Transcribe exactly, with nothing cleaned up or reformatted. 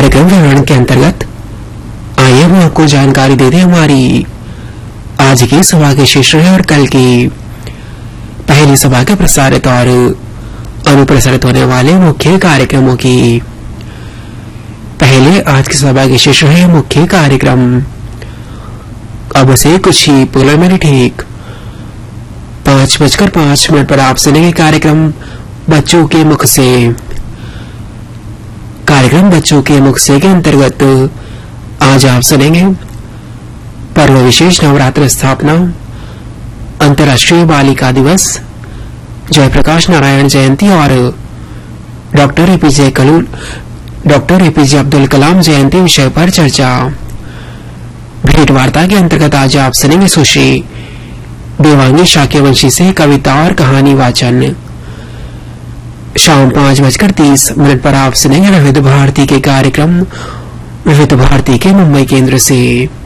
कार्यक्रम विवरण के अंतर्गत आइए हम आपको जानकारी दे दें हमारी आज की सभा के शीर्षक और कल की पहली सभा के प्रसारित और अनुप्रसारित होने वाले मुख्य कार्यक्रमों की। पहले आज की सभा के शीर्षक है मुख्य कार्यक्रम। अब से कुछ ही पूर्व में ठीक पांच बजकर पांच मिनट पर आप सुनेंगे कार्यक्रम बच्चों के मुख से। कार्यक्रम बच्चों के मुख से के अंतर्गत आज आप सुनेंगे पर्व विशेष नवरात्र स्थापना, अंतर्राष्ट्रीय बालिका दिवस, जयप्रकाश नारायण जयंती और डॉक्टर एपीजे कलाम डॉक्टर एपीजे अब्दुल कलाम जयंती विषय पर चर्चा। भेंट वार्ता के अंतर्गत आज आप सुनेंगे सुश्री देवांगी शाक्यवंशी से कविता और कहानी वाचन। शाम पांच बजकर तीस मिनट पर आप सुनेंगे विविध भारती के कार्यक्रम विविध भारती के मुंबई केंद्र से।